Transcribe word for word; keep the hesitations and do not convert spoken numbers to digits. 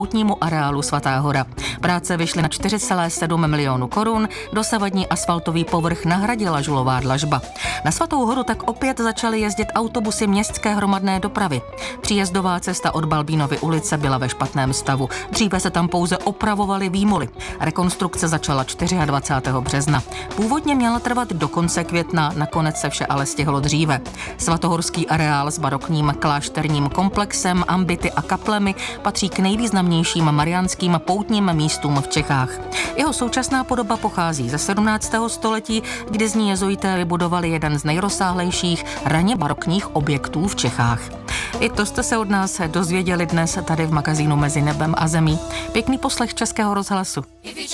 poutnímu areálu Svatá hora. Práce vyšly na čtyři celé sedm milionu korun, dosavadní asfaltový povrch nahradila žulová dlažba. Na Svatou horu tak opět začaly jezdit autobusy městské hromadné dopravy. Příjezdová cesta od Balbínovy ulice byla ve špatném stavu. Dříve se tam pouze opravovaly výmoly. Rekonstrukce začala dvacátého čtvrtého března. Původně měla trvat do konce května, nakonec se vše ale stihlo dříve. Svatohorský areál s barokním klášterním komplexem, ambity a kaplemi patří k nejvýznamnějším mariánským poutním místům v Čechách. Jeho současná podoba pochází ze sedmnáctého století, kdy z ní jezuité vybudovali jeden z nejrozsáhlejších raně barokních objektů v Čechách. I to jste se od nás dozvěděli dnes tady v magazínu Mezi nebem a zemí. Pěkný poslech Českého rozhlasu.